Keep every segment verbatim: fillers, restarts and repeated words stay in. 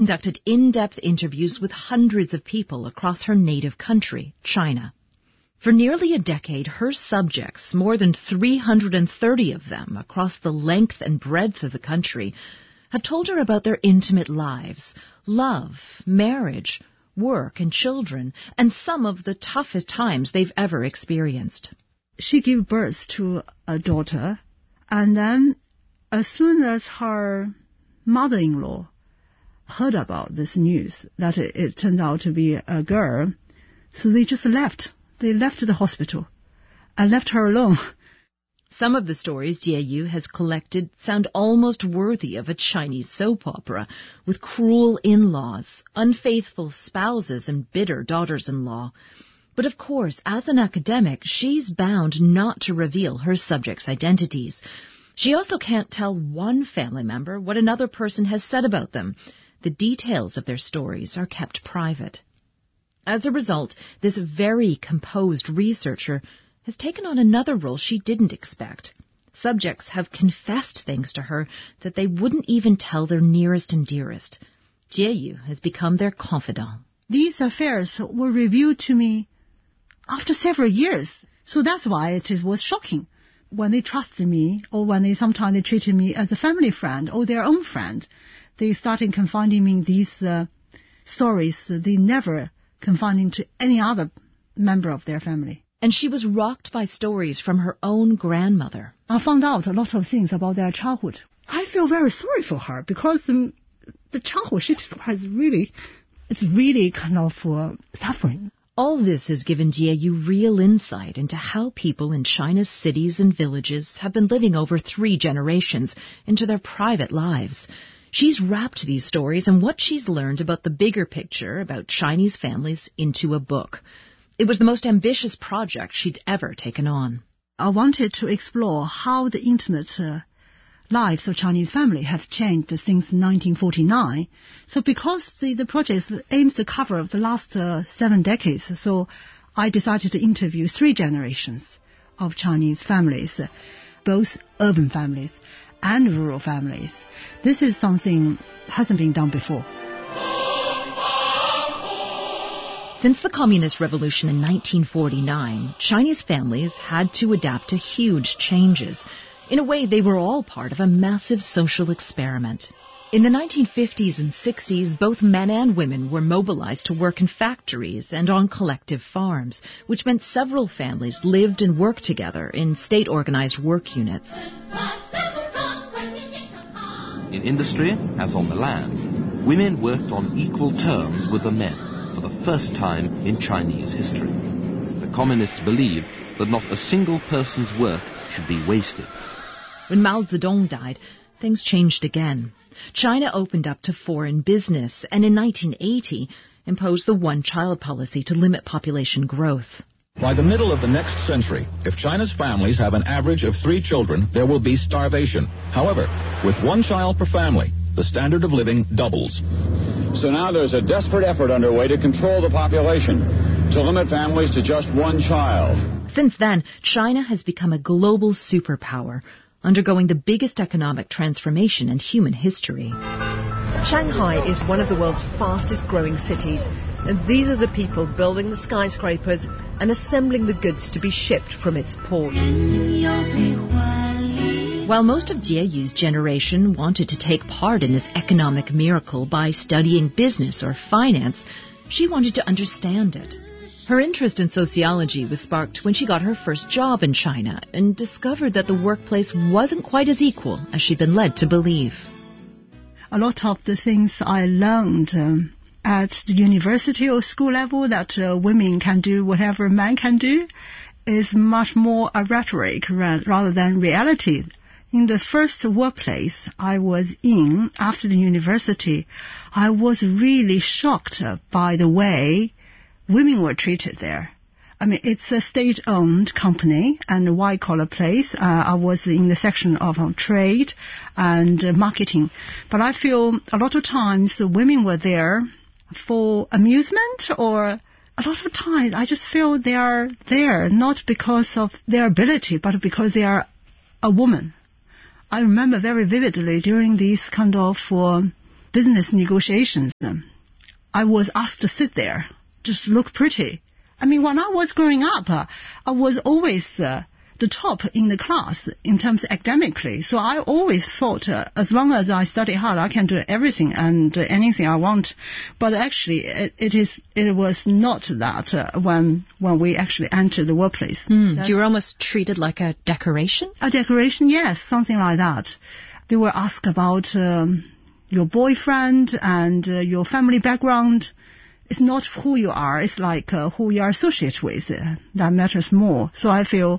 conducted in-depth interviews with hundreds of people across her native country, China. For nearly a decade, her subjects, more than three hundred thirty of them across the length and breadth of the country, have told her about their intimate lives, love, marriage, work, and children, and some of the toughest times they've ever experienced. She gave birth to a daughter, and then as soon as her mother-in-law heard about this news, that it, it turned out to be a girl, so they just left. They left the hospital and left her alone. Some of the stories Jie Yu has collected sound almost worthy of a Chinese soap opera, with cruel in-laws, unfaithful spouses, and bitter daughters-in-law. But of course, as an academic, she's bound not to reveal her subjects' identities. She also can't tell one family member what another person has said about them. The details of their stories are kept private. As a result, this very composed researcher has taken on another role she didn't expect. Subjects have confessed things to her that they wouldn't even tell their nearest and dearest. Jie Yu has become their confidant. These affairs were revealed to me after several years, so that's why it was shocking. When they trusted me, or when they sometimes they treated me as a family friend or their own friend, they started confiding me these uh, stories they never confiding to any other member of their family. And she was rocked by stories from her own grandmother. I found out a lot of things about their childhood. I feel very sorry for her because um, the childhood she describes really, it's really kind of uh, suffering. All this has given Jie Yu real insight into how people in China's cities and villages have been living over three generations into their private lives. She's wrapped these stories and what she's learned about the bigger picture about Chinese families into a book. It was the most ambitious project she'd ever taken on. I wanted to explore how the intimate uh, lives of Chinese family have changed since nineteen forty-nine. So because the, the project aims to cover the last uh, seven decades, so I decided to interview three generations of Chinese families, uh, both urban families and rural families. This is something that hasn't been done before. Since the Communist Revolution in nineteen forty-nine, Chinese families had to adapt to huge changes. In a way, they were all part of a massive social experiment. In the nineteen fifties and sixties, both men and women were mobilized to work in factories and on collective farms, which meant several families lived and worked together in state-organized work units. In industry, as on the land, women worked on equal terms with the men for the first time in Chinese history. The communists believed that not a single person's work should be wasted. When Mao Zedong died, things changed again. China opened up to foreign business and in nineteen eighty imposed the one-child policy to limit population growth. By the middle of the next century, if China's families have an average of three children, there will be starvation. However, with one child per family, the standard of living doubles. So now there's a desperate effort underway to control the population, to limit families to just one child. Since then, China has become a global superpower, undergoing the biggest economic transformation in human history. Shanghai is one of the world's fastest growing cities, and these are the people building the skyscrapers and assembling the goods to be shipped from its port. While most of Jie Yu's generation wanted to take part in this economic miracle by studying business or finance, she wanted to understand it. Her interest in sociology was sparked when she got her first job in China and discovered that the workplace wasn't quite as equal as she'd been led to believe. A lot of the things I learned um, at the university or school level that uh, women can do whatever men can do is much more a rhetoric ra- rather than reality. In the first workplace I was in after the university, I was really shocked by the way women were treated there. I mean, it's a state-owned company and a white-collar place. Uh, I was in the section of uh, trade and uh, marketing. But I feel a lot of times the women were there for amusement, or a lot of times I just feel they are there not because of their ability, but because they are a woman. I remember very vividly during these kind of uh, business negotiations, um, I was asked to sit there, just look pretty. I mean, when I was growing up, uh, I was always uh, the top in the class in terms of academically. So I always thought, uh, as long as I study hard, I can do everything and uh, anything I want. But actually, it, it is it was not that uh, when when we actually entered the workplace. Mm, you were almost treated like a decoration? A decoration, yes, something like that. They were asked about um, your boyfriend and uh, your family background. It's not who you are. It's like uh, who you are associated with. Uh, that matters more. So I feel,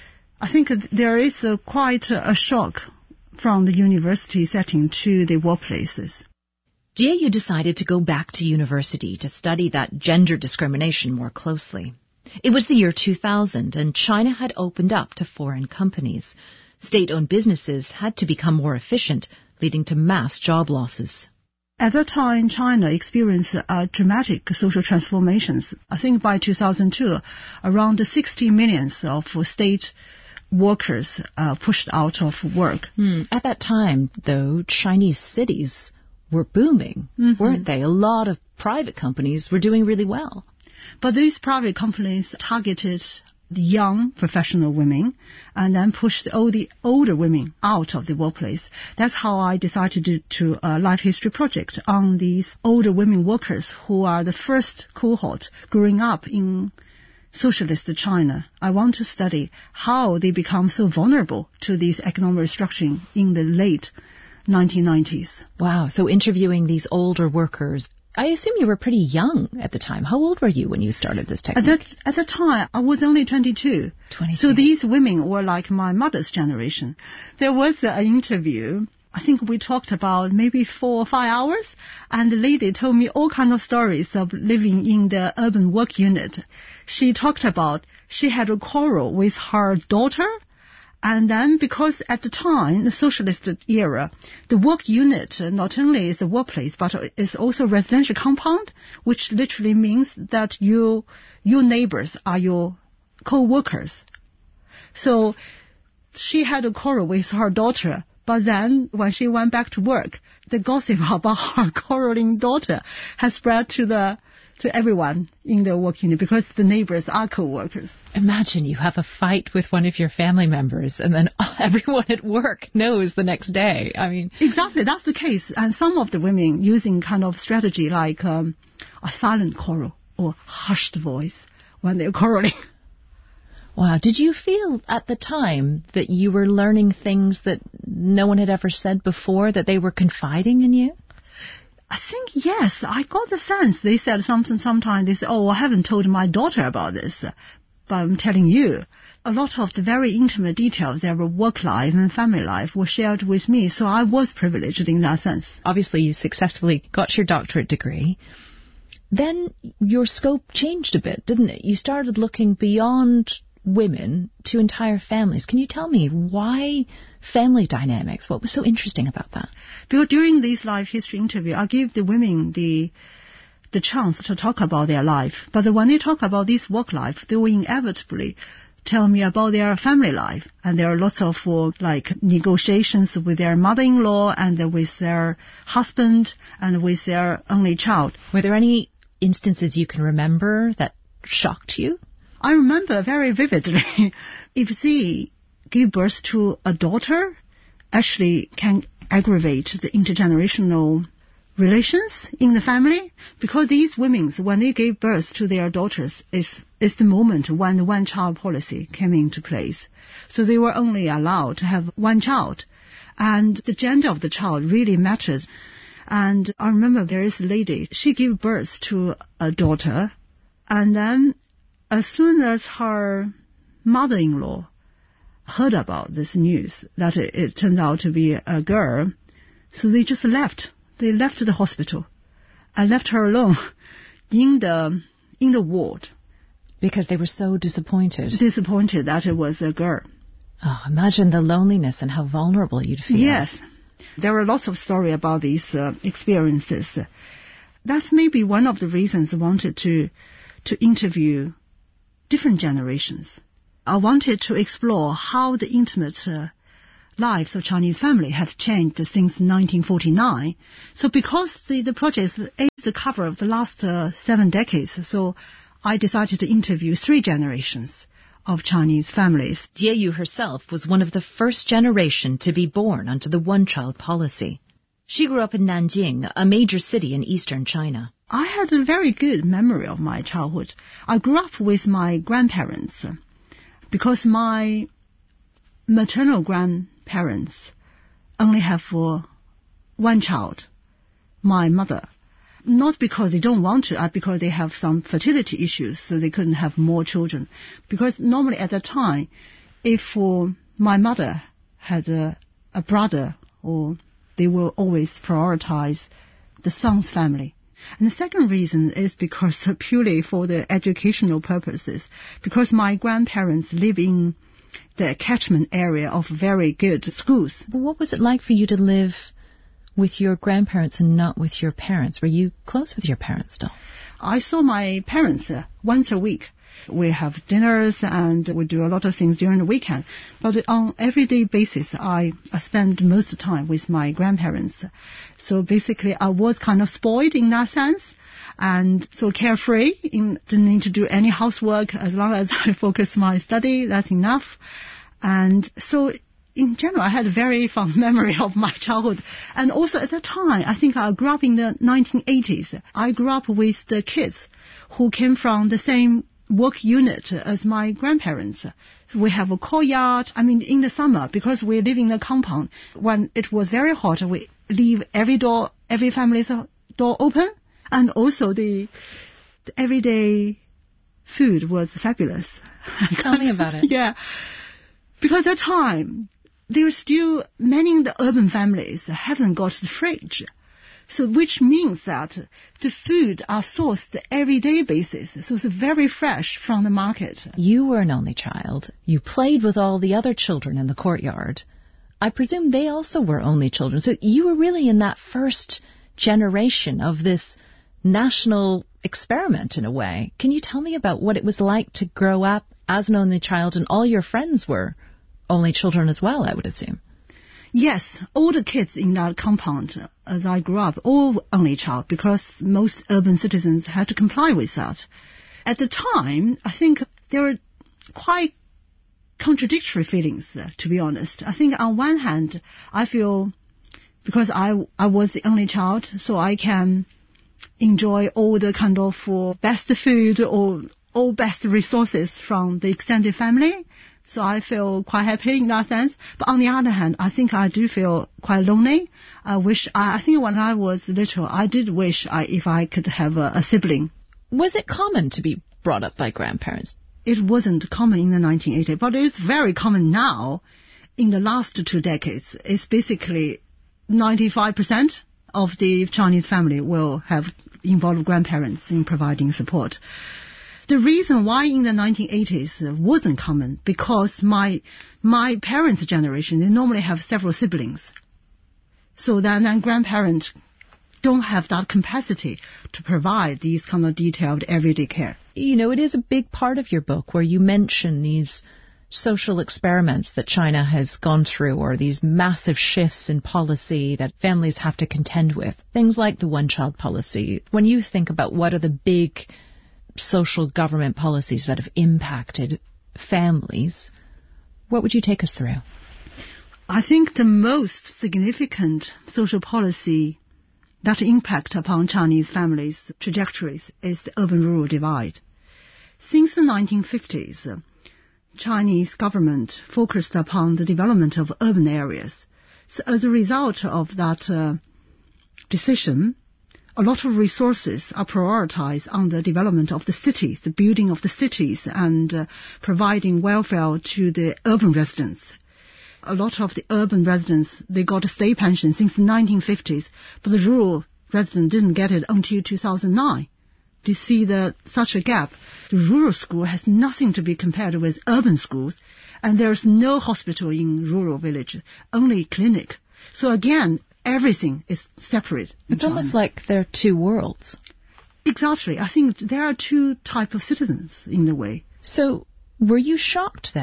I think there is a, quite a, a shock from the university setting to the workplaces. Jie Yu decided to go back to university to study that gender discrimination more closely. It was the year two thousand, and China had opened up to foreign companies. State-owned businesses had to become more efficient, leading to mass job losses. At that time, China experienced uh, dramatic social transformations. I think by two thousand two, around sixty million of state workers uh, pushed out of work. Mm. At that time, though, Chinese cities were booming, mm-hmm. weren't they? A lot of private companies were doing really well. But these private companies targeted the young professional women and then pushed all the older women out of the workplace. That's how I decided to do a life history project on these older women workers who are the first cohort growing up in socialist China. I want to study how they become so vulnerable to this economic restructuring in the late nineteen nineties. Wow. So interviewing these older workers. I assume you were pretty young at the time. How old were you when you started this technique? At that, at the time, I was only twenty-two. twenty-two. So these women were like my mother's generation. There was an interview. I think we talked about maybe four or five hours, and the lady told me all kinds of stories of living in the urban work unit. She talked about she had a quarrel with her daughter. And then, because at the time, the socialist era, the work unit not only is a workplace, but is also a residential compound, which literally means that you, your neighbors are your co-workers. So she had a quarrel with her daughter, but then when she went back to work, the gossip about her quarreling daughter has spread to the to everyone in the work unit because the neighbors are co-workers. Imagine you have a fight with one of your family members and then everyone at work knows the next day. I mean... Exactly, that's the case. And some of the women using kind of strategy like um, a silent quarrel or hushed voice when they're quarreling. Wow. Did you feel at the time that you were learning things that no one had ever said before, that they were confiding in you? I think, yes, I got the sense. They said something, sometimes they said, oh, I haven't told my daughter about this, but I'm telling you. A lot of the very intimate details, their work life and family life, were shared with me, so I was privileged in that sense. Obviously, you successfully got your doctorate degree. Then your scope changed a bit, didn't it? You started looking beyond women to entire families. Can you tell me why family dynamics? What was so interesting about that? Because during this life history interview, I give the women the the chance to talk about their life. But when they talk about this work life, they will inevitably tell me about their family life. And there are lots of uh, like negotiations with their mother-in-law and with their husband and with their only child. Were there any instances you can remember that shocked you? I remember very vividly, if they give birth to a daughter, actually can aggravate the intergenerational relations in the family, because these women, when they gave birth to their daughters, is is the moment when the one-child policy came into place. So they were only allowed to have one child, and the gender of the child really mattered. And I remember there is a lady, she gave birth to a daughter, and then as soon as her mother-in-law heard about this news, that it, it turned out to be a girl, so they just left. They left the hospital and left her alone in the in the ward. Because they were so disappointed. Disappointed that it was a girl. Oh, imagine the loneliness and how vulnerable you'd feel. Yes. There are lots of stories about these uh, experiences. That's maybe one of the reasons I wanted to to interview different generations. I wanted to explore how the intimate uh, lives of Chinese family have changed since nineteen forty-nine. So because the, the project aims to cover the last uh, seven decades, so I decided to interview three generations of Chinese families. Jie Yu herself was one of the first generation to be born under the one-child policy. She grew up in Nanjing, a major city in eastern China. I had a very good memory of my childhood. I grew up with my grandparents because my maternal grandparents only have uh, one child, my mother. Not because they don't want to, uh, because they have some fertility issues, so they couldn't have more children. Because normally at that time, if uh, my mother had a, a brother, or they will always prioritize the son's family. And the second reason is because uh, purely for the educational purposes, because my grandparents live in the catchment area of very good schools. But what was it like for you to live with your grandparents and not with your parents? Were you close with your parents still? I saw my parents uh, once a week. We have dinners and we do a lot of things during the weekend. But on everyday basis, I, I spend most of the time with my grandparents. So basically, I was kind of spoiled in that sense. And so carefree, in, didn't need to do any housework. As long as I focus my study, that's enough. And so in general, I had a very fond memory of my childhood. And also at that time, I think I grew up in the nineteen eighties. I grew up with the kids who came from the same work unit as my grandparents. We have a courtyard. I mean, in the summer, because we live in a compound, when it was very hot, we leave every door, every family's door open. And also the, the everyday food was fabulous. Tell me about it. Yeah. Because at that time, there are still many of the urban families haven't got the fridge. So which means that the food are sourced everyday basis. So it's very fresh from the market. You were an only child. You played with all the other children in the courtyard. I presume they also were only children. So you were really in that first generation of this national experiment in a way. Can you tell me about what it was like to grow up as an only child, and all your friends were only children as well, I would assume? Yes, all the kids in that compound, as I grew up, all only child, because most urban citizens had to comply with that. At the time, I think there were quite contradictory feelings, uh, to be honest. I think on one hand, I feel because I, I was the only child, so I can enjoy all the kind of uh, best food or all best resources from the extended family. So I feel quite happy in that sense. But on the other hand, I think I do feel quite lonely. I wish, I, I think when I was little, I did wish I, if I could have a, a sibling. Was it common to be brought up by grandparents? It wasn't common in the nineteen eighties, but it's very common now. In the last two decades, it's basically ninety-five percent of the Chinese family will have involved grandparents in providing support. The reason why in the nineteen eighties wasn't common, because my my parents' generation, they normally have several siblings. So then, then grandparents don't have that capacity to provide these kind of detailed everyday care. You know, it is a big part of your book where you mention these social experiments that China has gone through, or these massive shifts in policy that families have to contend with. Things like the one-child policy. When you think about what are the big social government policies that have impacted families, what would you take us through? I think the most significant social policy that impact upon Chinese families' trajectories is the urban-rural divide. Since the nineteen fifties, Chinese government focused upon the development of urban areas. So as a result of that uh, decision, a lot of resources are prioritized on the development of the cities, the building of the cities, and uh, providing welfare to the urban residents. A lot of the urban residents, they got a state pension since the nineteen fifties, but the rural resident didn't get it until two thousand nine. To see the, such a gap, the rural school has nothing to be compared with urban schools, and there's no hospital in rural village, only clinic. So again, everything is separate. It's China. Almost like there are two worlds. Exactly. I think there are two types of citizens in a way. So were you shocked then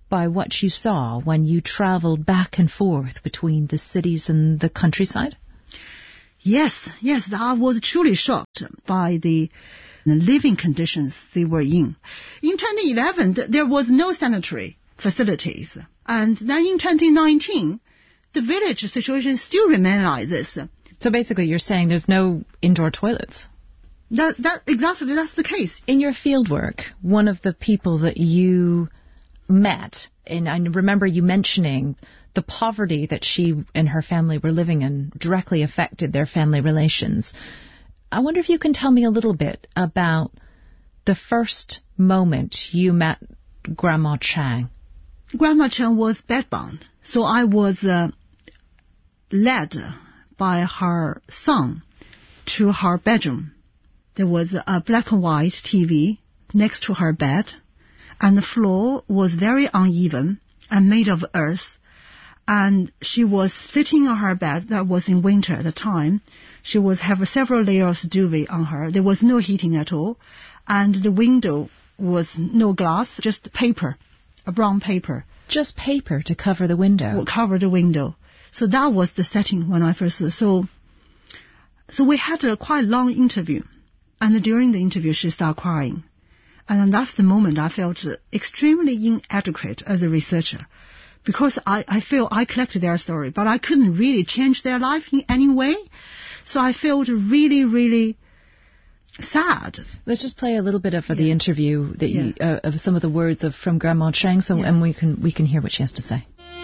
by what you saw when you traveled back and forth between the cities and the countryside? Yes, yes, I was truly shocked by the living conditions they were in. In twenty eleven, there was no sanitary facilities. And then in twenty nineteen, the village situation still remained like this. So basically you're saying there's no indoor toilets? That, that exactly, that's the case. In your fieldwork, one of the people that you met, and I remember you mentioning the poverty that she and her family were living in directly affected their family relations. I wonder if you can tell me a little bit about the first moment you met Grandma Chang. Grandma Chang was bedbound, so I was uh, led by her son to her bedroom. There was a black and white T V next to her bed, and the floor was very uneven and made of earth. And she was sitting on her bed. That was in winter at the time. She was having several layers of duvet on her. There was no heating at all. And the window was no glass, just paper, a brown paper. Just paper to cover the window? Cover the window. So that was the setting when I first saw. So, so we had a quite long interview. And during the interview, she started crying. And that's the moment I felt extremely inadequate as a researcher. Because I, I feel I collected their story, but I couldn't really change their life in any way. So I felt really, really sad. Let's just play a little bit of yeah. the interview that you, yeah. uh, of some of the words of from Grandma Chang, so yeah. and we can we can hear what she has to say.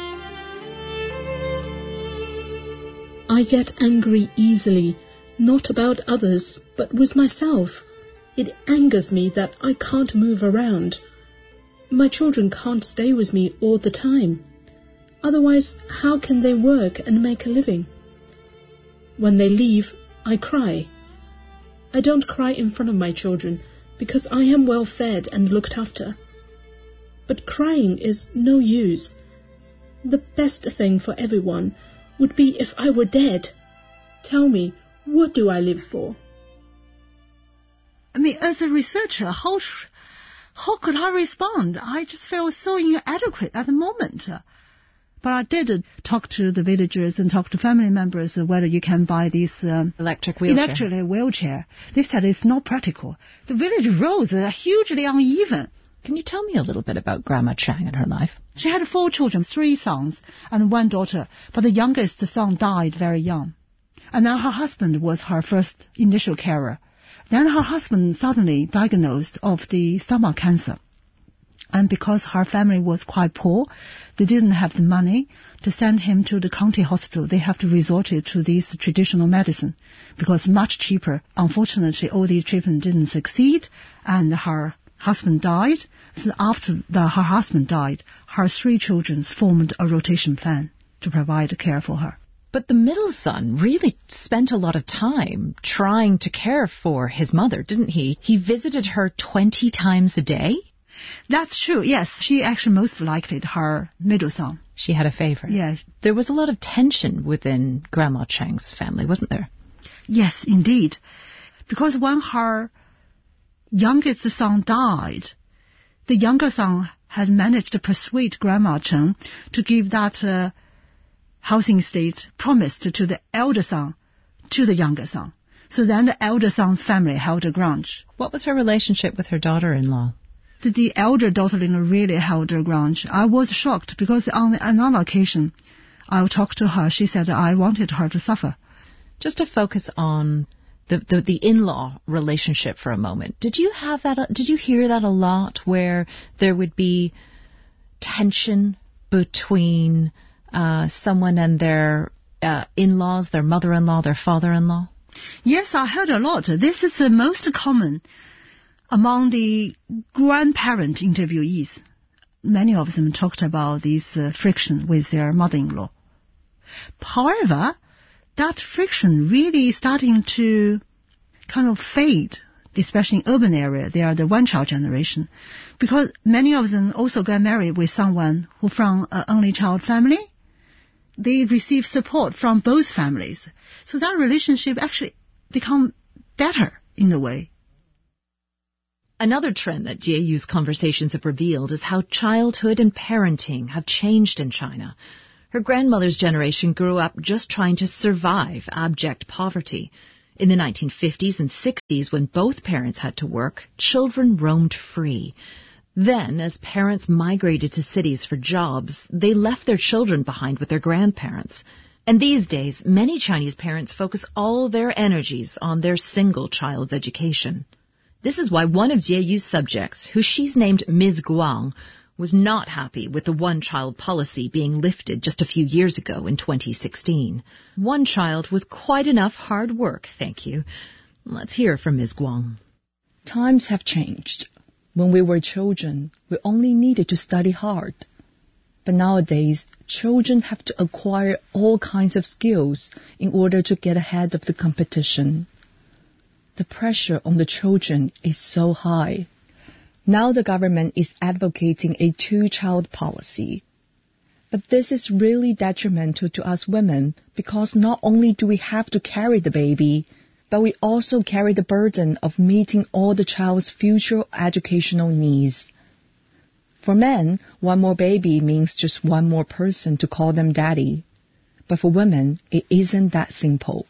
I get angry easily, not about others, but with myself. It angers me that I can't move around. My children can't stay with me all the time. Otherwise, how can they work and make a living? When they leave, I cry. I don't cry in front of my children because I am well fed and looked after. But crying is no use. The best thing for everyone would be if I were dead. Tell me, what do I live for? I mean, as a researcher, how, how could I respond? I just felt so inadequate at the moment. But I did talk to the villagers and talk to family members whether you can buy this um, electric wheelchair. Electric wheelchair. They said it's not practical. The village roads are hugely uneven. Can you tell me a little bit about Grandma Chang and her life? She had four children, three sons and one daughter, but the youngest son died very young. And then her husband was her first initial carer. Then her husband suddenly diagnosed of the stomach cancer. And because her family was quite poor, they didn't have the money to send him to the county hospital. They have to resort to this traditional medicine because much cheaper. Unfortunately, all these treatments didn't succeed, and her husband died. So after the, her husband died, her three children formed a rotation plan to provide care for her. But the middle son really spent a lot of time trying to care for his mother, didn't he? He visited her twenty times a day? That's true, yes. She actually most likely her middle son. She had a favorite. Yes. There was a lot of tension within Grandma Chang's family, wasn't there? Yes, indeed. Because when her youngest son died, the younger son had managed to persuade Grandma Chang to give that uh, housing estate promised to the elder son to the younger son. So then the elder son's family held a grudge. What was her relationship with her daughter-in-law? The, the elder daughter-in-law really held a grudge. I was shocked because on another occasion I talked to her. She said I wanted her to suffer. Just to focus on the, the, the in-law relationship for a moment. Did you have that? Did you hear that a lot where there would be tension between uh, someone and their uh, in-laws, their mother-in-law, their father-in-law? Yes, I heard a lot. This is the most common among the grandparent interviewees. Many of them talked about this uh, friction with their mother-in-law. However, that friction really starting to kind of fade, especially in urban area. They are the one-child generation, because many of them also got married with someone who from an only child family. They receive support from both families. So that relationship actually become better in a way. Another trend that Jie Yu's conversations have revealed is how childhood and parenting have changed in China. Her grandmother's generation grew up just trying to survive abject poverty. In the nineteen fifties and sixties, when both parents had to work, children roamed free. Then, as parents migrated to cities for jobs, they left their children behind with their grandparents. And these days, many Chinese parents focus all their energies on their single child's education. This is why one of Jie Yu's subjects, who she's named Miz Guang, was not happy with the one-child policy being lifted just a few years ago in twenty sixteen. One child was quite enough hard work, thank you. Let's hear from Miz Guang. Times have changed. When we were children, we only needed to study hard. But nowadays, children have to acquire all kinds of skills in order to get ahead of the competition. The pressure on the children is so high. Now the government is advocating a two-child policy. But this is really detrimental to us women because not only do we have to carry the baby, but we also carry the burden of meeting all the child's future educational needs. For men, one more baby means just one more person to call them daddy. But for women, it isn't that simple.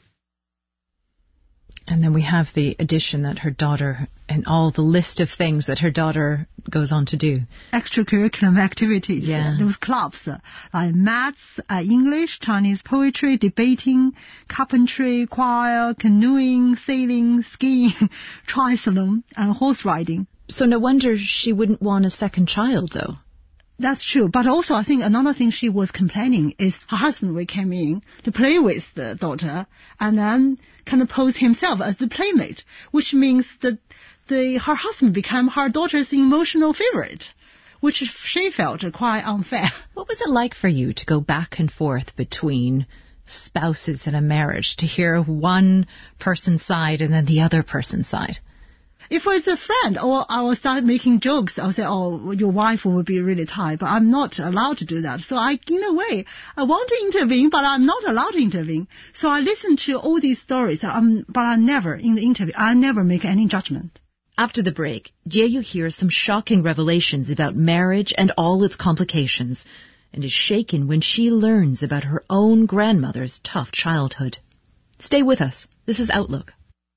And then we have the addition that her daughter, and all the list of things that her daughter goes on to do. Extracurricular activities, yeah. Those clubs, uh, like maths, uh, English, Chinese poetry, debating, carpentry, choir, canoeing, sailing, skiing, triathlon, and horse riding. So no wonder she wouldn't want a second child, though. That's true. But also, I think another thing she was complaining is her husband will come in to play with the daughter and then kind of pose himself as the playmate, which means that the her husband became her daughter's emotional favorite, which she felt quite unfair. What was it like for you to go back and forth between spouses in a marriage, to hear one person's side and then the other person's side? If it's a friend, or I will start making jokes, I'll say, oh, your wife will be really tired, but I'm not allowed to do that. So I, in a way, I want to intervene, but I'm not allowed to intervene. So I listen to all these stories, um, but I never, in the interview, I never make any judgment. After the break, Jie Yu hears some shocking revelations about marriage and all its complications, and is shaken when she learns about her own grandmother's tough childhood. Stay with us. This is Outlook.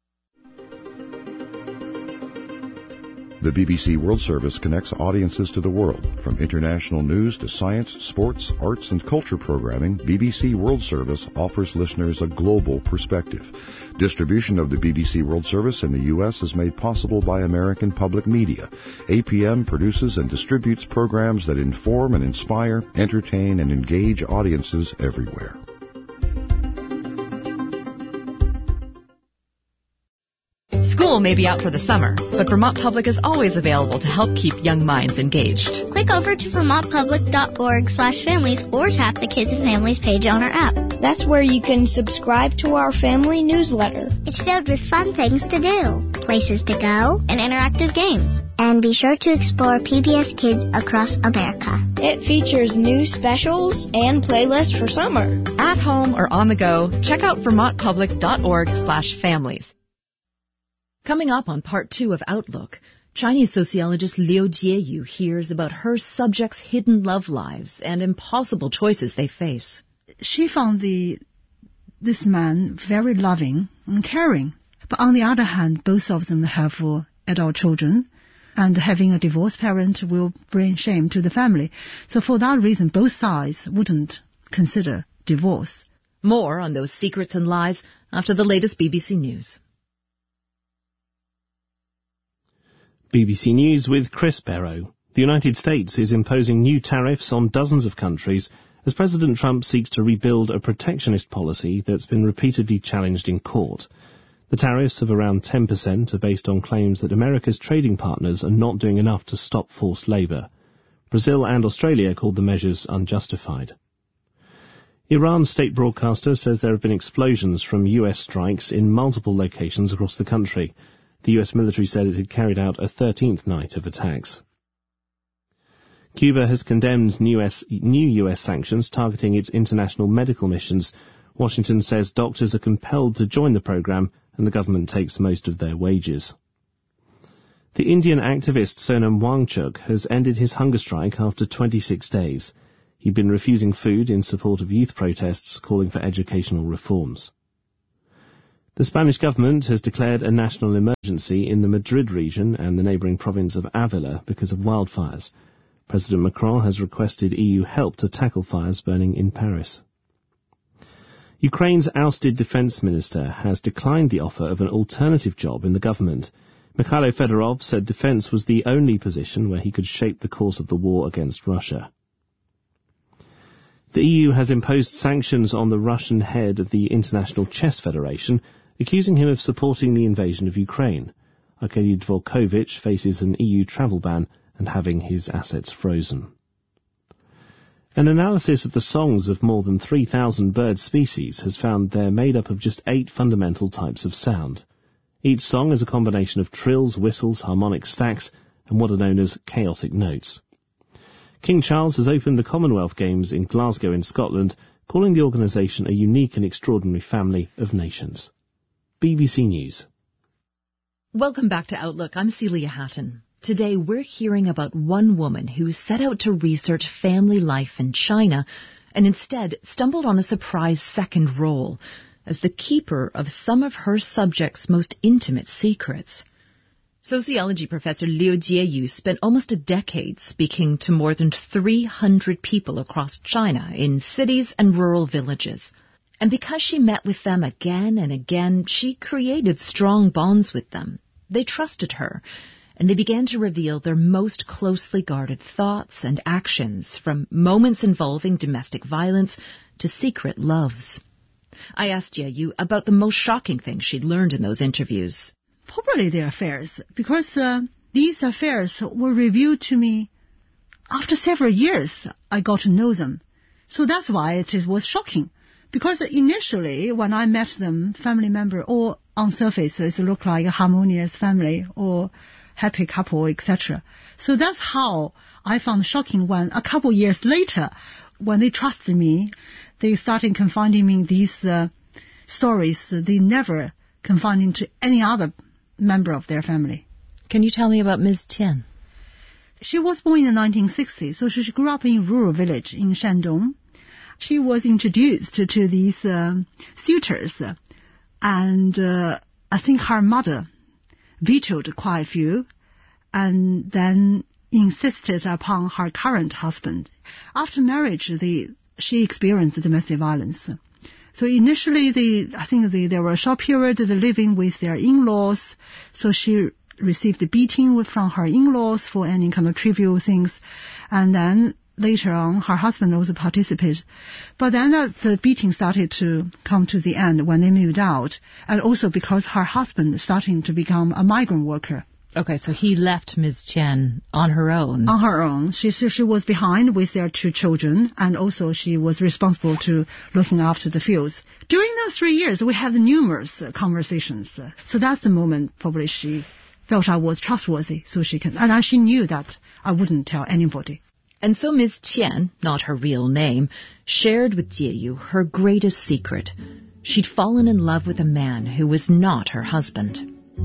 The B B C World Service connects audiences to the world. From international news to science, sports, arts, and culture programming, B B C World Service offers listeners a global perspective. Distribution of the B B C World Service in the U S is made possible by American Public Media. A P M produces and distributes programs that inform and inspire, entertain, and engage audiences everywhere. School may be out for the summer, but Vermont Public is always available to help keep young minds engaged. Click over to vermont public dot org slash families or tap the Kids and Families page on our app. That's where you can subscribe to our family newsletter. It's filled with fun things to do, places to go, and interactive games. And be sure to explore P B S Kids across America. It features new specials and playlists for summer. At home or on the go, check out vermont public dot org slash families. Coming up on part two of Outlook, Chinese sociologist Liu Jieyu hears about her subjects' hidden love lives and impossible choices they face. She found the this man very loving and caring. But on the other hand, both of them have uh, adult children, and having a divorced parent will bring shame to the family. So for that reason, both sides wouldn't consider divorce. More on those secrets and lies after the latest B B C News. B B C News with Chris Barrow. The United States is imposing new tariffs on dozens of countries as President Trump seeks to rebuild a protectionist policy that's been repeatedly challenged in court. The tariffs of around ten percent are based on claims that America's trading partners are not doing enough to stop forced labour. Brazil and Australia called the measures unjustified. Iran's state broadcaster says there have been explosions from U S strikes in multiple locations across the country. The U S military said it had carried out a thirteenth night of attacks. Cuba has condemned new, US, new U S sanctions targeting its international medical missions. Washington says doctors are compelled to join the program and the government takes most of their wages. The Indian activist Sonam Wangchuk has ended his hunger strike after twenty-six days. He'd been refusing food in support of youth protests calling for educational reforms. The Spanish government has declared a national emergency in the Madrid region and the neighbouring province of Avila because of wildfires. President Macron has requested E U help to tackle fires burning in Paris. Ukraine's ousted defence minister has declined the offer of an alternative job in the government. Mikhailo Fedorov said defence was the only position where he could shape the course of the war against Russia. The E U has imposed sanctions on the Russian head of the International Chess Federation, accusing him of supporting the invasion of Ukraine. Arkady Dvorkovich faces an E U travel ban and having his assets frozen. An analysis of the songs of more than three thousand bird species has found they're made up of just eight fundamental types of sound. Each song is a combination of trills, whistles, harmonic stacks, and what are known as chaotic notes. King Charles has opened the Commonwealth Games in Glasgow in Scotland, calling the organisation a unique and extraordinary family of nations. B B C News. Welcome back to Outlook. I'm Celia Hatton. Today we're hearing about one woman who set out to research family life in China and instead stumbled on a surprise second role as the keeper of some of her subjects' most intimate secrets. Sociology professor Liu Jieyu spent almost a decade speaking to more than three hundred people across China in cities and rural villages. And because she met with them again and again, she created strong bonds with them. They trusted her, and they began to reveal their most closely guarded thoughts and actions, from moments involving domestic violence to secret loves. I asked Jieyu about the most shocking thing she'd learned in those interviews. Probably their affairs, because uh, these affairs were revealed to me after several years I got to know them. So that's why it was shocking. Because initially, when I met them, family member, or on surface, it looked like a harmonious family or happy couple, et cetera. So that's how I found shocking when a couple years later, when they trusted me, they started confiding me these uh, stories they never confided to any other member of their family. Can you tell me about Miz Tian? She was born in the nineteen sixties, so she grew up in a rural village in Shandong. She was introduced to, to these uh, suitors, and uh, I think her mother vetoed quite a few, and then insisted upon her current husband. After marriage, the, she experienced domestic violence. So initially, the, I think the, there were a short period of living with their in-laws, so she received a beating from her in-laws for any kind of trivial things, and then later on, her husband also participated. But then uh, the beating started to come to the end when they moved out, and also because her husband starting to become a migrant worker. Okay, so he left Miz Tian on her own. On her own. She, she was behind with their two children, and also she was responsible to looking after the fields. During those three years, we had numerous uh, conversations. Uh, so that's the moment probably she felt I was trustworthy, so she can, and she knew that I wouldn't tell anybody. And so Miz Tian, not her real name, shared with Jieyu her greatest secret. She'd fallen in love with a man who was not her husband.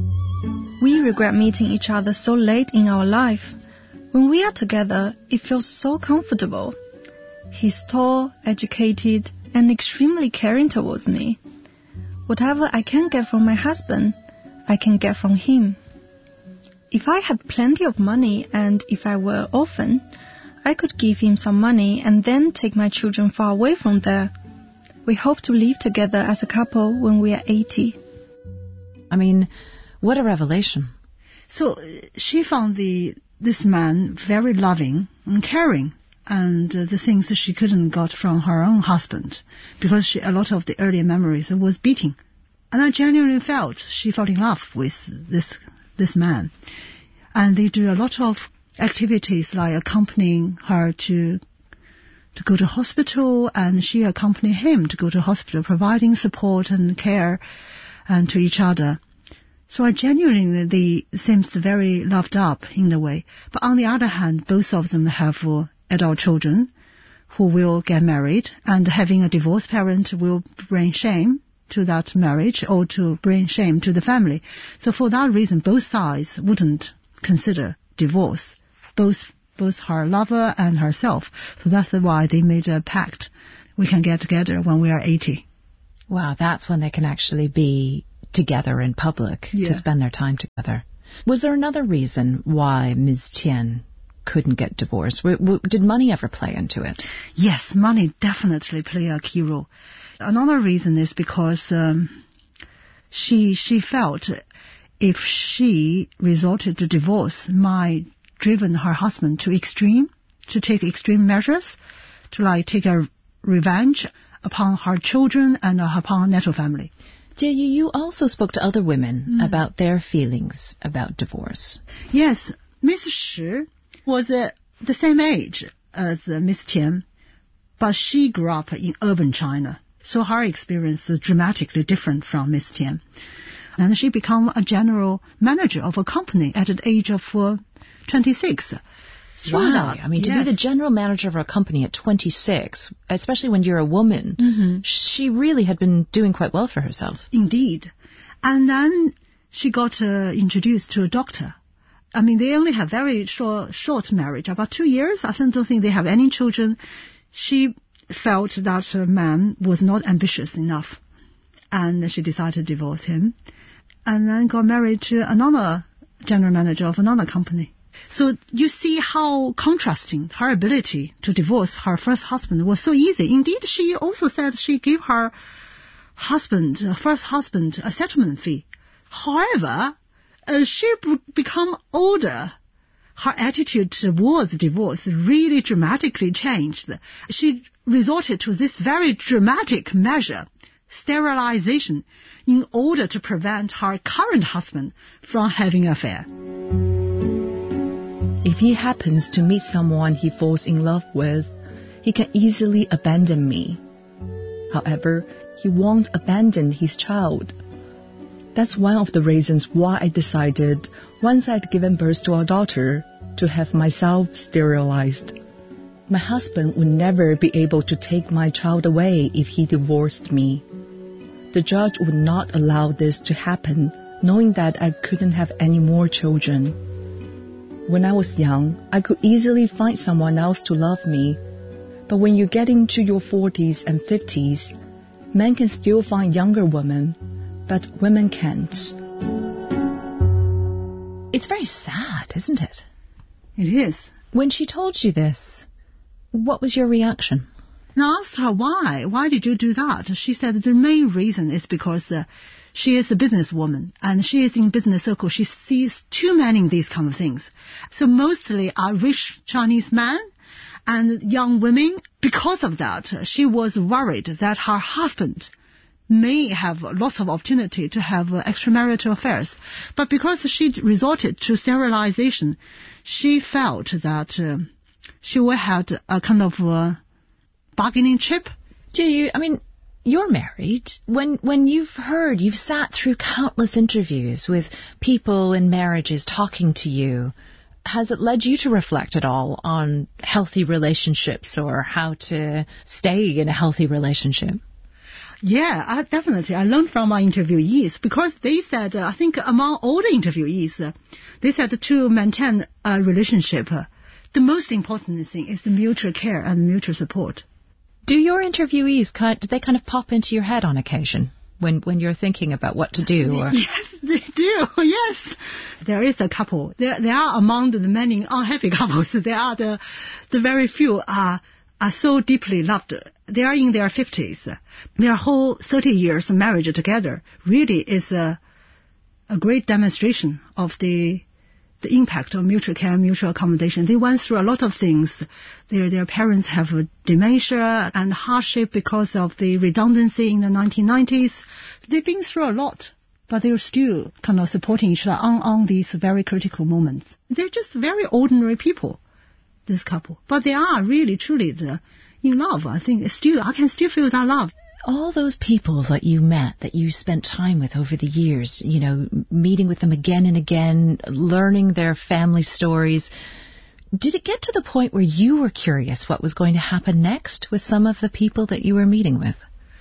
We regret meeting each other so late in our life. When we are together, it feels so comfortable. He's tall, educated, and extremely caring towards me. Whatever I can get from my husband, I can get from him. If I had plenty of money and if I were orphan, I could give him some money and then take my children far away from there. We hope to live together as a couple when we are eighty. I mean, what a revelation. So she found the this man very loving and caring, and uh, the things that she couldn't got from her own husband, because she, a lot of the earlier memories was beating. And I genuinely felt she fell in love with this this man. And they do a lot of activities like accompanying her to to go to hospital, and she accompanied him to go to hospital, providing support and care and to each other. So I genuinely, they seems very loved up in a way. But on the other hand, both of them have uh, adult children who will get married, and having a divorced parent will bring shame to that marriage or to bring shame to the family. So for that reason, both sides wouldn't consider divorce, both both her lover and herself. So that's why they made a pact. We can get together when we are eighty. Wow, that's when they can actually be together in public, yeah, to spend their time together. Was there another reason why Miz Tian couldn't get divorced? W- w- did money ever play into it? Yes, money definitely play a key role. Another reason is because um, she she felt if she resorted to divorce might driven her husband to extreme, to take extreme measures, to like take a revenge upon her children and upon her natural family. Jie Yu, you also spoke to other women mm. about their feelings about divorce. Yes, Miss Shi was uh, the same age as uh, Miss Tian, but she grew up in urban China, so her experience is dramatically different from Miss Tian. And she became a general manager of a company at the age of uh, twenty-six. Wow. I mean, to yes. be the general manager of a company at twenty-six, especially when you're a woman, mm-hmm. she really had been doing quite well for herself. Indeed. And then she got uh, introduced to a doctor. I mean, they only have very short, short marriage, about two years. I don't think they have any children. She felt that her man was not ambitious enough, and she decided to divorce him, and then got married to another general manager of another company. So you see how contrasting her ability to divorce her first husband was so easy. Indeed, she also said she gave her husband, first husband, a settlement fee. However, as she b- become older, her attitude towards divorce really dramatically changed. She resorted to this very dramatic measure, sterilization, in order to prevent her current husband from having an affair. If he happens to meet someone he falls in love with, he can easily abandon me. However, he won't abandon his child. That's one of the reasons why I decided, once I'd given birth to our daughter, to have myself sterilized. My husband would never be able to take my child away if he divorced me. The judge would not allow this to happen, knowing that I couldn't have any more children. When I was young, I could easily find someone else to love me. But when you get into your forties and fifties, men can still find younger women, but women can't. It's very sad, isn't it? It is. When she told you this, what was your reaction? And I asked her why. Why did you do that? She said the main reason is because uh, she is a businesswoman, and she is in business circles. She sees too many of these kind of things. So mostly are rich Chinese men and young women. Because of that, she was worried that her husband may have lots of opportunity to have uh, extramarital affairs. But because she resorted to sterilization, she felt that uh, she would have a kind of uh, bargaining chip. Do you, I mean, you're married. When when you've heard, you've sat through countless interviews with people in marriages talking to you, has it led you to reflect at all on healthy relationships or how to stay in a healthy relationship? Yeah, I, definitely. I learned from my interviewees because they said, uh, I think among all the interviewees, uh, they said to maintain a relationship, uh, the most important thing is the mutual care and mutual support. Do your interviewees, kind, do they kind of pop into your head on occasion when, when you're thinking about what to do? Or? Yes, they do. Yes. There is a couple. There, they are among the many unhappy couples. They are the, the very few are, are so deeply loved. They are in their fifties. Their whole thirty years of marriage together really is a, a great demonstration of the the impact of mutual care and mutual accommodation. They went through a lot of things. Their their parents have dementia and hardship because of the redundancy in the nineteen nineties. They've been through a lot, but they're still kind of supporting each other on, on these very critical moments. They're just very ordinary people, this couple. But they are really, truly the, in love. I think still, I can still feel that love. All those people that you met, that you spent time with over the years, you know, meeting with them again and again, learning their family stories, did it get to the point where you were curious what was going to happen next with some of the people that you were meeting with?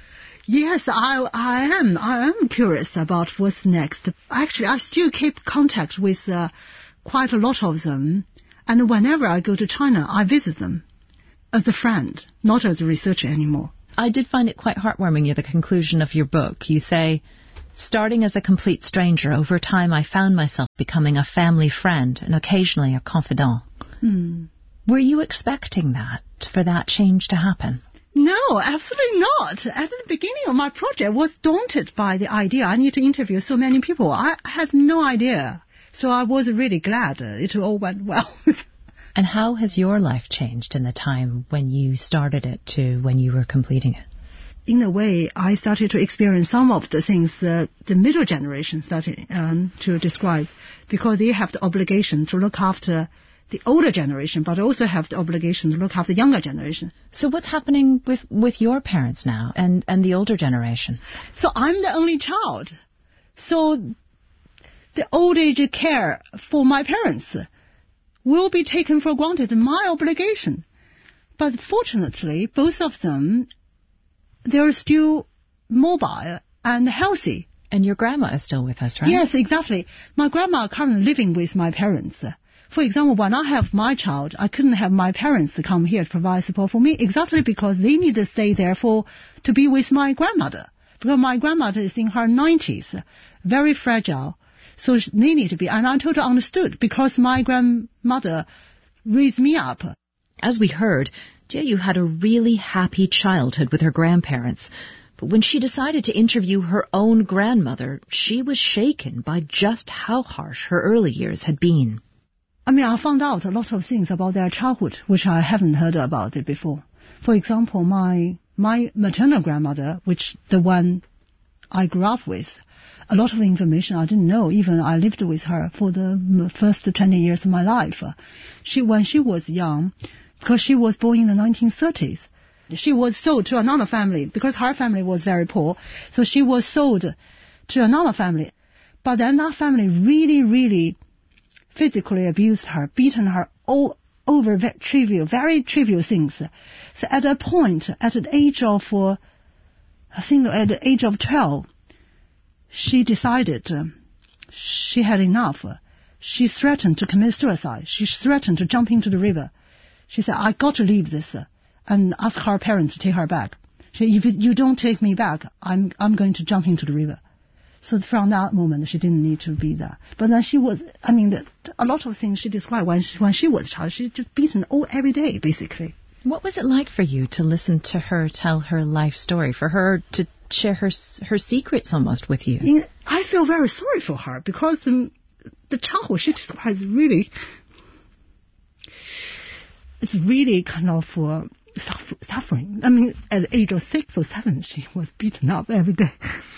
Yes, I, I am. I am curious about what's next. Actually, I still keep contact with uh, quite a lot of them. And whenever I go to China, I visit them as a friend, not as a researcher anymore. I did find it quite heartwarming at the conclusion of your book. You say, starting as a complete stranger, over time I found myself becoming a family friend and occasionally a confidant. Hmm. Were you expecting that, for that change to happen? No, absolutely not. At the beginning of my project, I was daunted by the idea I need to interview so many people. I had no idea. So I was really glad it all went well. And how has your life changed in the time when you started it to when you were completing it? In a way, I started to experience some of the things that the middle generation started um, to describe, because they have the obligation to look after the older generation, but also have the obligation to look after the younger generation. So what's happening with, with your parents now and, and the older generation? So I'm the only child. So the old age care for my parents will be taken for granted, my obligation. But fortunately, both of them, they're still mobile and healthy. And your grandma is still with us, right? Yes, exactly. My grandma is currently living with my parents. For example, when I have my child, I couldn't have my parents to come here to provide support for me, exactly because they need to stay there for to be with my grandmother. Because my grandmother is in her nineties, very fragile. So they need to be, and I totally understood, because my grandmother raised me up. As we heard, Jie had a really happy childhood with her grandparents. But when she decided to interview her own grandmother, she was shaken by just how harsh her early years had been. I mean, I found out a lot of things about their childhood, which I haven't heard about it before. For example, my my maternal grandmother, which the one I grew up with, a lot of information I didn't know. Even I lived with her for the first twenty years of my life. She, when she was young, because she was born in the nineteen thirties, she was sold to another family because her family was very poor. So she was sold to another family. But then that family really, really physically abused her, beaten her all over very trivial, very trivial things. So at a point, at the age of, uh, I think at the age of twelve, she decided uh, she had enough. She threatened to commit suicide. She threatened to jump into the river. She said, I got to leave this uh, and ask her parents to take her back. She said, if you don't take me back, I'm, I'm going to jump into the river. So from that moment, she didn't need to be there. But then she was, I mean, the, a lot of things she described when she, when she was a child, she just beaten all every day, basically. What was it like for you to listen to her tell her life story, for her to share her her secrets almost with you? In, I feel very sorry for her because um, the childhood she describes really, it's really kind of uh, suffering. I mean, at the age of six or seven, she was beaten up every day.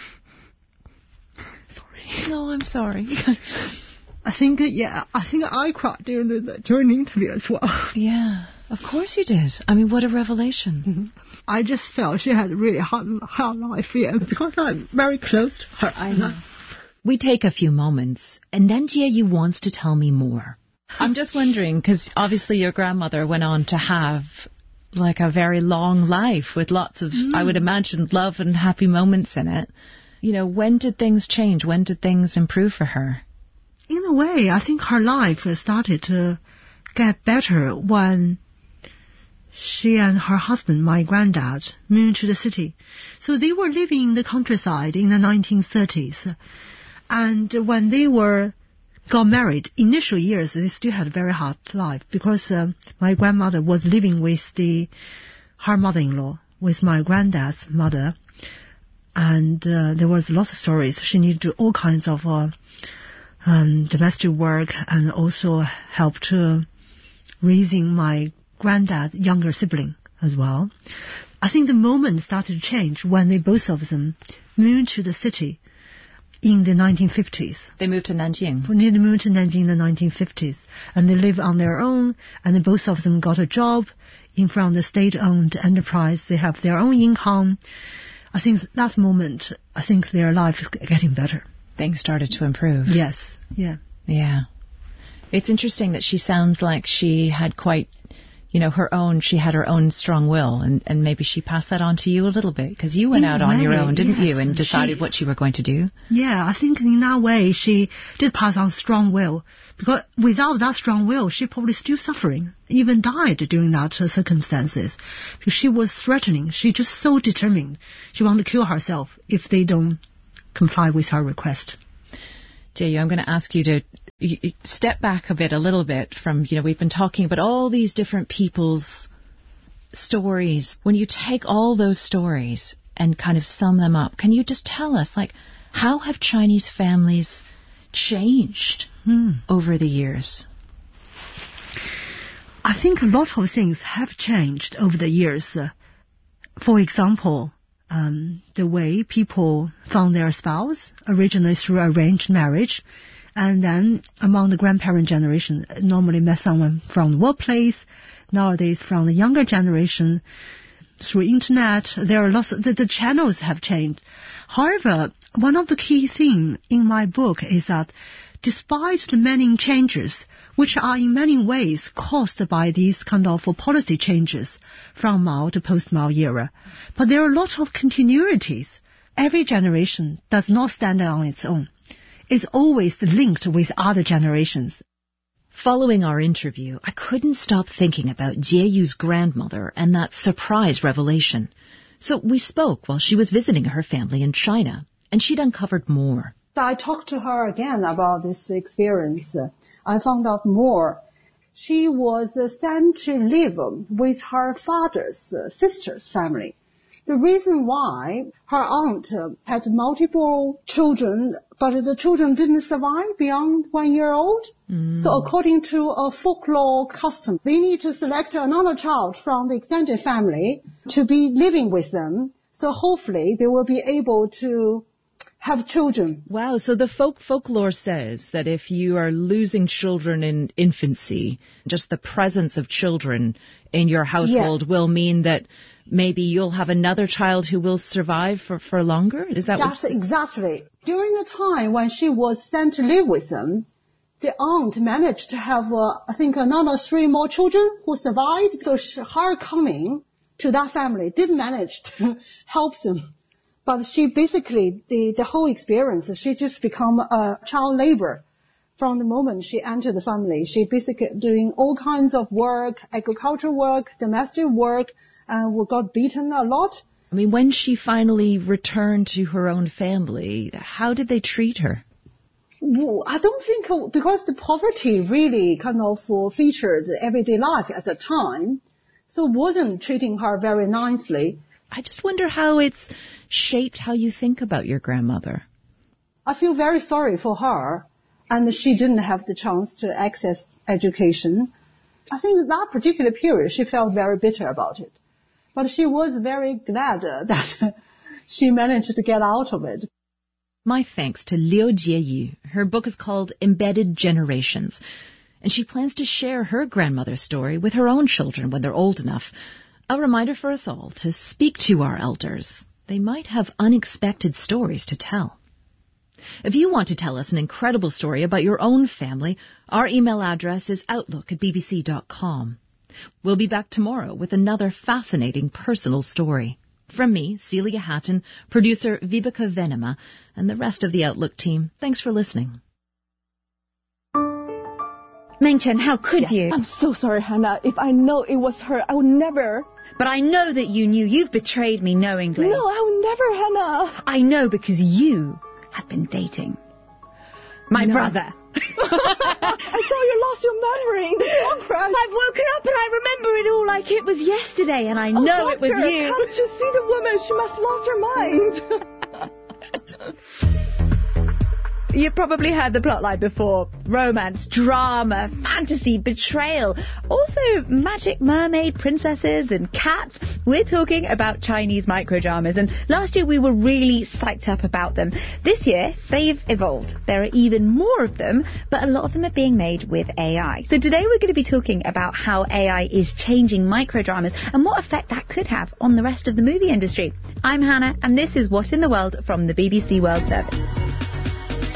No, I'm sorry. I think, yeah, I think I cried during the, during the interview as well. Yeah, of course you did. I mean, what a revelation. Mm-hmm. I just felt she had a really hard, hard life, yeah, because I'm very close to her. I know. We take a few moments, and then Jie wants to tell me more. I'm just wondering, because obviously your grandmother went on to have like a very long life with lots of, mm. I would imagine, love and happy moments in it. You know, when did things change? When did things improve for her? In a way, I think her life started to get better when she and her husband, my granddad, moved to the city. So they were living in the countryside in the nineteen thirties. And when they were got married, initial years, they still had a very hard life because uh, my grandmother was living with the her mother-in-law, with my granddad's mother. And uh, there was lots of stories. She needed to do all kinds of uh, um, domestic work and also help to raising my granddad's younger sibling as well. I think the moment started to change when they both of them moved to the city in the nineteen fifties. They moved to Nanjing. They moved to Nanjing in the nineteen fifties. And they lived on their own, and then both of them got a job in from the state-owned enterprise. They have their own income. I think that moment, I think their life is getting better. Things started to improve. Yes, yeah. Yeah. It's interesting that she sounds like she had quite you know, her own, she had her own strong will, and, and maybe she passed that on to you a little bit, because you went in out on way, your own, didn't yes. you, and decided she, what you were going to do? Yeah, I think in that way she did pass on strong will, because without that strong will, she probably still suffering, even died during that uh, circumstances, because she was threatening. She just so determined. She wanted to kill herself if they don't comply with her request. Jie Yu, I'm going to ask you to step back a bit, a little bit from, you know, we've been talking about all these different people's stories. When you take all those stories and kind of sum them up, can you just tell us, like, how have Chinese families changed hmm. over the years? I think a lot of things have changed over the years. Uh, for example, um, the way people found their spouse, originally through arranged marriage, and then among the grandparent generation, normally met someone from the workplace. Nowadays, from the younger generation, through internet, there are lots of, the, the channels have changed. However, one of the key themes in my book is that despite the many changes, which are in many ways caused by these kind of policy changes from Mao to post-Mao era, but there are a lot of continuities. Every generation does not stand on its own. It's always linked with other generations. Following our interview, I couldn't stop thinking about Jie Yu's grandmother and that surprise revelation. So we spoke while she was visiting her family in China, and she'd uncovered more. I talked to her again about this experience. I found out more. She was sent to live with her father's sister's family. The reason why her aunt had multiple children, but the children didn't survive beyond one year old. Mm. So according to a folklore custom, they need to select another child from the extended family to be living with them. So hopefully they will be able to have children. Wow, so the folk folklore says that if you are losing children in infancy, just the presence of children in your household yeah. will mean that maybe you'll have another child who will survive for, for longer? Is that That's what... exactly. During the time when she was sent to live with them, the aunt managed to have, uh, I think, another three more children who survived. So she, her coming to that family did manage to help them. But she basically, the, the whole experience, she just become a child labor. From the moment she entered the family, she basically doing all kinds of work, agricultural work, domestic work, and got beaten a lot. I mean, when she finally returned to her own family, how did they treat her? Well, I don't think, because the poverty really kind of featured everyday life at the time, so wasn't treating her very nicely. I just wonder how it's shaped how you think about your grandmother. I feel very sorry for her. And she didn't have the chance to access education. I think that, that particular period, she felt very bitter about it. But she was very glad uh, that she managed to get out of it. My thanks to Liu Jie Yu. Her book is called Embedded Generations, and she plans to share her grandmother's story with her own children when they're old enough. A reminder for us all to speak to our elders. They might have unexpected stories to tell. If you want to tell us an incredible story about your own family, our email address is outlook at b b c dot com. We'll be back tomorrow with another fascinating personal story. From me, Celia Hatton, producer Vibeke Venema, and the rest of the Outlook team, thanks for listening. Meng Chen, how could yeah, you? I'm so sorry, Hannah. If I know it was her, I would never... But I know that you knew. You've betrayed me knowingly. No, I would never, Hannah. I know because you... have been dating my no. brother. I thought you lost your memory in the conference. I've woken up and I remember it all like it was yesterday, and I oh, know doctor, it was you. Can't you see the woman? She must have lost her mind. You've probably heard the plotline before. Romance, drama, fantasy, betrayal. Also magic mermaid princesses and cats. We're talking about Chinese microdramas, and last year we were really psyched up about them. This year, they've evolved. There are even more of them, but a lot of them are being made with A I. So today we're going to be talking about how A I is changing microdramas and what effect that could have on the rest of the movie industry. I'm Hannah, and this is What in the World from the B B C World Service.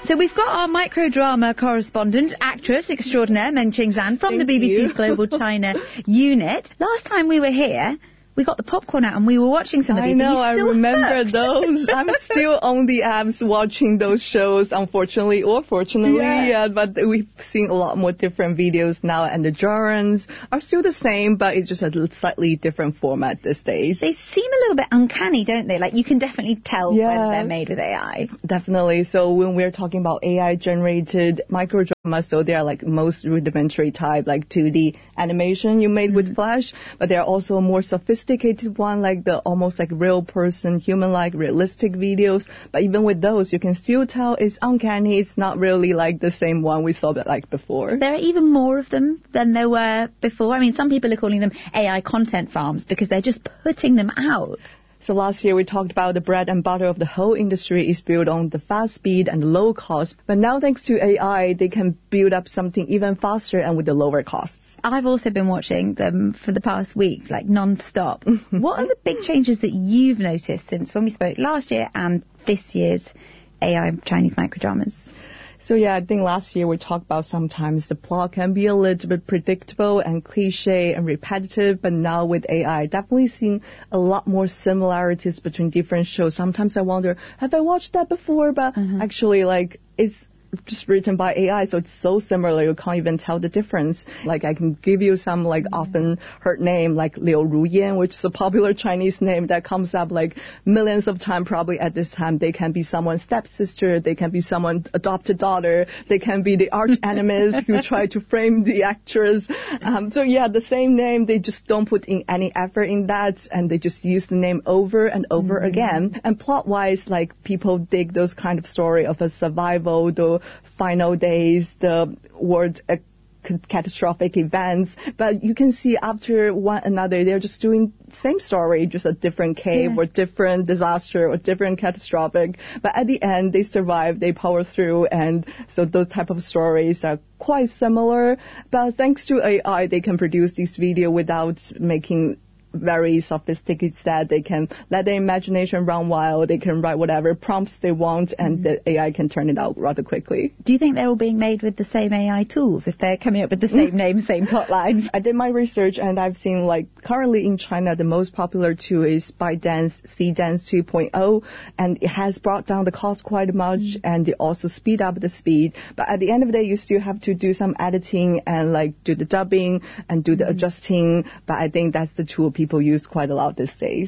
So we've got our microdrama correspondent, actress extraordinaire, Meng Qing Zhan from Thank the B B C's you. Global China unit. Last time we were here, we got the popcorn out and we were watching some of these. I know, I still remember hooked. those. I'm still on the apps watching those shows, unfortunately or fortunately. Yeah. Yeah, but we've seen a lot more different videos now, and the drawings are still the same, but it's just a slightly different format these days. They seem a little bit uncanny, don't they? Like, you can definitely tell Yeah. whether they're made with A I. Definitely. So when we're talking about A I-generated microdramas, so they are like most rudimentary type, like two D animation you made with Flash, but there are also more sophisticated one, like the almost like real person, human-like, realistic videos. But even with those, you can still tell it's uncanny. It's not really like the same one we saw that like before. There are even more of them than there were before. I mean, some people are calling them A I content farms because they're just putting them out. So last year we talked about the bread and butter of the whole industry is built on the fast speed and low cost. But now thanks to A I, they can build up something even faster and with the lower costs. I've also been watching them for the past week, like non-stop. What are the big changes that you've noticed since when we spoke last year and this year's A I Chinese microdramas? So yeah, I think last year we talked about sometimes the plot can be a little bit predictable and cliche and repetitive, but now with A I, definitely seeing a lot more similarities between different shows. Sometimes I wonder, have I watched that before? But Mm-hmm. actually, like, it's just written by A I, so it's so similar you can't even tell the difference. Like I can give you some like often heard name like Liu Ruyan, which is a popular Chinese name that comes up like millions of times probably at this time. They can be someone's stepsister, they can be someone's adopted daughter, they can be the arch enemies who try to frame the actress. Um, so yeah, the same name, they just don't put in any effort in that, and they just use the name over and over mm-hmm. again. And plot wise, like people dig those kind of story of a survival, the final days, the world uh, catastrophic events, but you can see after one another, they're just doing same story, just a different cave yeah. or different disaster or different catastrophic. But at the end, they survive, they power through, and so those type of stories are quite similar. But thanks to A I, they can produce this video without making very sophisticated that they can let their imagination run wild, they can write whatever prompts they want, and mm-hmm. the A I can turn it out rather quickly. Do you think they're all being made with the same A I tools if they're coming up with the same name, same plot lines? I did my research and I've seen like currently in China the most popular tool is ByteDance CDance two point oh, and it has brought down the cost quite much mm-hmm. and it also speed up the speed. But at the end of the day, you still have to do some editing and like do the dubbing and do the mm-hmm. adjusting. But I think that's the tool people People use quite a lot these days.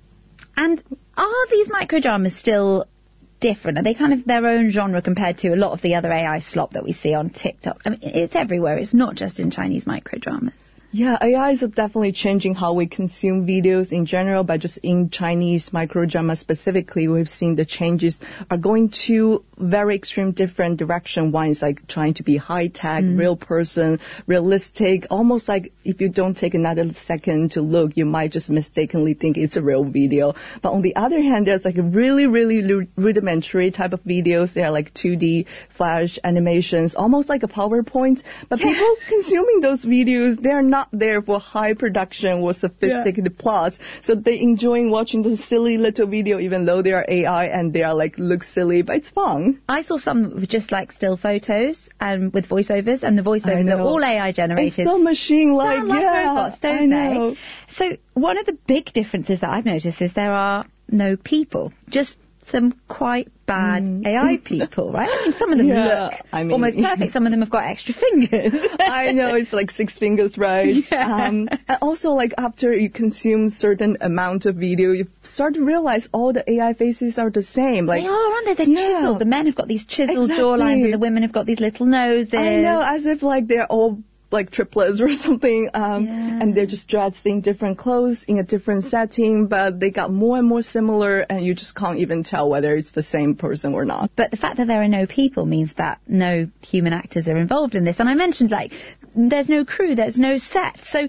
And are these microdramas still different? Are they kind of their own genre compared to a lot of the other A I slop that we see on TikTok? I mean, it's everywhere. It's not just in Chinese microdramas. Yeah, A I is definitely changing how we consume videos in general, but just in Chinese microdrama specifically, we've seen the changes are going to very extreme different direction. One is like trying to be high-tech, mm. real person, realistic, almost like if you don't take another second to look, you might just mistakenly think it's a real video. But on the other hand, there's like a really, really rudimentary type of videos. They are like two D flash animations, almost like a PowerPoint. But yeah. people consuming those videos, they're not there for high production or sophisticated yeah. plots. So they enjoying watching the silly little video even though they are A I and they are like look silly, but it's fun. I saw some with just like still photos and with voiceovers, and the voiceovers are all A I generated. It's so machine-like, like yeah. robots, don't I know. they? So one of the big differences that I've noticed is there are no people, just some quite bad mm. A I people, right? I mean, some of them yeah, look I mean, almost perfect. Some of them have got extra fingers. I know, it's like six fingers, right? Yeah. Um, and also, like, after you consume certain amount of video, you start to realize all the A I faces are the same. Like, they are, aren't they? They're yeah. chiseled. The men have got these chiseled exactly. jawlines and the women have got these little noses. I know, as if, like, they're all like triplets or something, um, yeah. and they're just dressed in different clothes in a different setting, but they got more and more similar, and you just can't even tell whether it's the same person or not. But the fact that there are no people means that no human actors are involved in this. And I mentioned, like, there's no crew, there's no set. So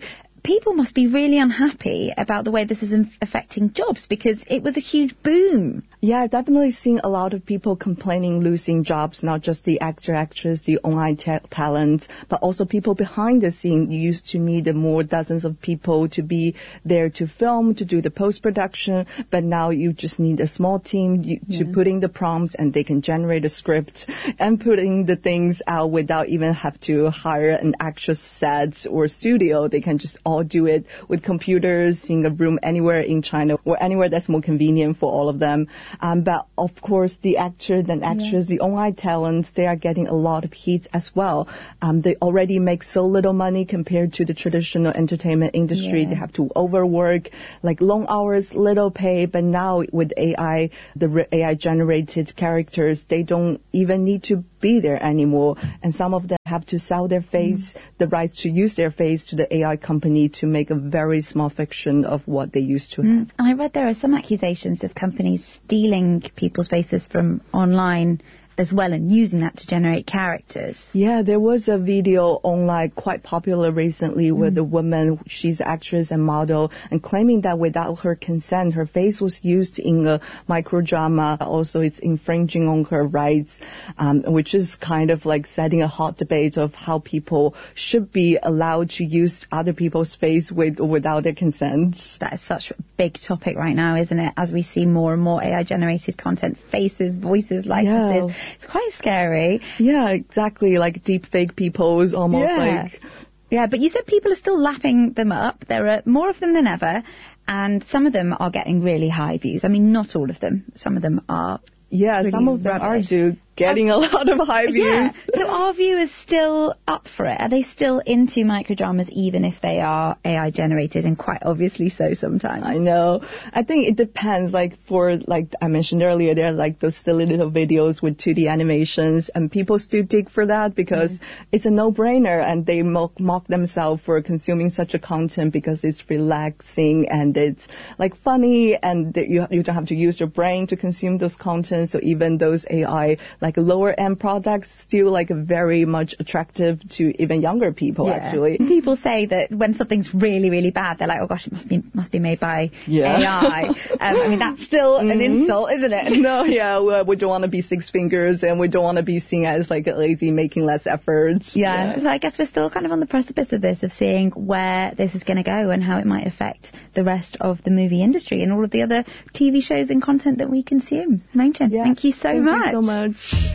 people must be really unhappy about the way this is affecting jobs, because it was a huge boom. Yeah, I've definitely seen a lot of people complaining losing jobs, not just the actor, actress, the online ta- talent, but also people behind the scene. You used to need more dozens of people to be there to film, to do the post-production, but now you just need a small team you, yeah. to put in the prompts, and they can generate a script and put in the things out without even have to hire an actress set or studio. They can just all do it with computers in a room anywhere in China or anywhere that's more convenient for all of them. Um, but of course, the actors and actresses, yeah. the online talents, they are getting a lot of heat as well. Um, they already make so little money compared to the traditional entertainment industry. Yeah. They have to overwork, like long hours, little pay. But now with A I, the A I generated characters, they don't even need to be there anymore. And some of them have to sell their face, mm. the rights to use their face to the A I company to make a very small fraction of what they used to mm. have. And I read there are some accusations of companies stealing people's faces from online as well and using that to generate characters. Yeah, there was a video online quite popular recently mm. with a woman, she's an actress and model, and claiming that without her consent, her face was used in a microdrama. Also, it's infringing on her rights, um, which is kind of like setting a hot debate of how people should be allowed to use other people's face with or without their consent. That is such a big topic right now, isn't it? As we see more and more A I-generated content, faces, voices, likenesses. Yeah. It's quite scary. Yeah, exactly. Like deep fake people is almost yeah. like... Yeah, but you said people are still lapping them up. There are more of them than ever, and some of them are getting really high views. I mean, not all of them. Some of them are... Yeah, really some of them rubbish. are do getting a lot of high views. Yeah. So are viewers still up for it? Are they still into microdramas even if they are A I generated, and quite obviously so sometimes? I know. I think it depends. Like for, like I mentioned earlier, there are like those silly little videos with two D animations, and people still dig for that because mm. it's a no-brainer, and they mock, mock themselves for consuming such a content because it's relaxing and it's like funny, and you, you don't have to use your brain to consume those content. So even those A I, like lower end products, still like very much attractive to even younger people. Yeah. Actually, people say that when something's really really bad, they're like, oh gosh, it must be must be made by yeah. A I. um, I mean, that's still mm-hmm. an insult, isn't it? No, yeah, well, we don't want to be six fingers, and we don't want to be seen as like a lazy, making less efforts. Yeah, yeah. So I guess we're still kind of on the precipice of this, of seeing where this is going to go and how it might affect the rest of the movie industry and all of the other T V shows and content that we consume. Mountain. Yeah. Thank you so thank much. Thank you so much.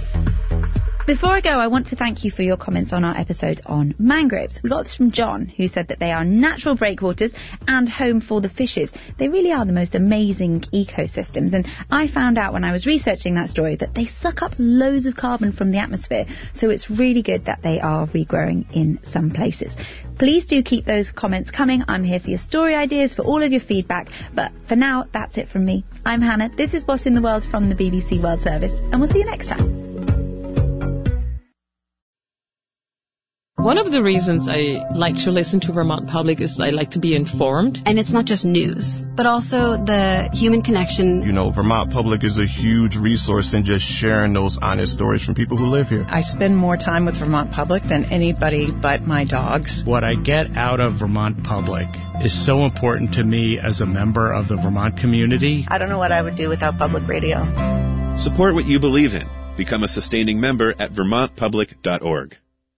Before I go, I want to thank you for your comments on our episode on mangroves. We got this from John, who said that they are natural breakwaters and home for the fishes. They really are the most amazing ecosystems, and I found out when I was researching that story that they suck up loads of carbon from the atmosphere, so it's really good that they are regrowing in some places. Please do keep those comments coming. I'm here for your story ideas, for all of your feedback, but for now, that's it from me. I'm Hannah, this is What's in the World from the B B C World Service, and we'll see you next time. One of the reasons I like to listen to Vermont Public is I like to be informed. And it's not just news, but also the human connection. You know, Vermont Public is a huge resource in just sharing those honest stories from people who live here. I spend more time with Vermont Public than anybody but my dogs. What I get out of Vermont Public is so important to me as a member of the Vermont community. I don't know what I would do without public radio. Support what you believe in. Become a sustaining member at vermont public dot org.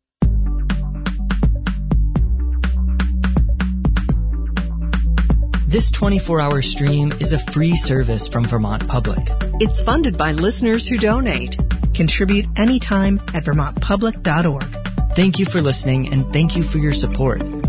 This twenty-four hour stream is a free service from Vermont Public. It's funded by listeners who donate. Contribute anytime at vermont public dot org. Thank you for listening, and thank you for your support.